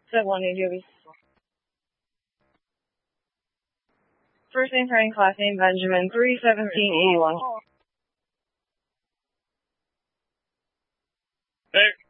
1 AJB. First name Frank, last name Benjamin, 31781. Hey.